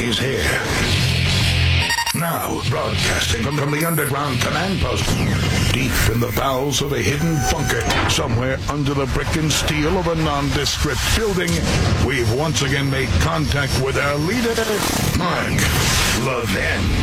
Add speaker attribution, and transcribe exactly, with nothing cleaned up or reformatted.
Speaker 1: He's here. Now, broadcasting from, from the underground command post, deep in the bowels of a hidden bunker, somewhere under the brick and steel of a nondescript building, we've once again made contact with our leader, Mark Levin.